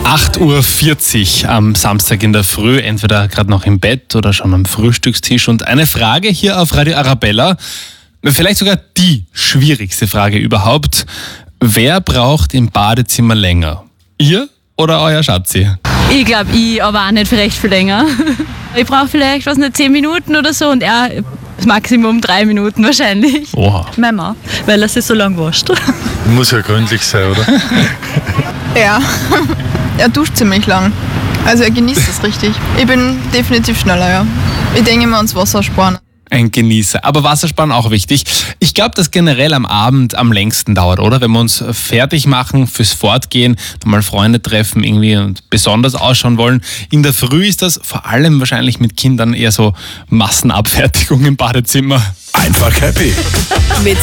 8:40 Uhr am Samstag in der Früh, entweder gerade noch im Bett oder schon am Frühstückstisch. Und eine Frage hier auf Radio Arabella, vielleicht sogar die schwierigste Frage überhaupt. Wer braucht im Badezimmer länger? Ihr oder euer Schatzi? Ich glaube, aber auch nicht recht viel länger. Ich brauche vielleicht, 10 Minuten oder so und er das Maximum 3 Minuten wahrscheinlich. Oha. Mein Mann, weil er sich so lang wascht. Muss ja gründlich sein, oder? Ja, er duscht ziemlich lang. Also er genießt es richtig. Ich bin definitiv schneller, ja. Ich denke immer ans Wasser sparen. Ein Genießer. Aber Wassersparen auch wichtig. Ich glaube, dass generell am Abend am längsten dauert, oder? Wenn wir uns fertig machen fürs Fortgehen, mal Freunde treffen irgendwie und besonders ausschauen wollen. In der Früh ist das vor allem wahrscheinlich mit Kindern eher so Massenabfertigung im Badezimmer. Einfach happy. Mit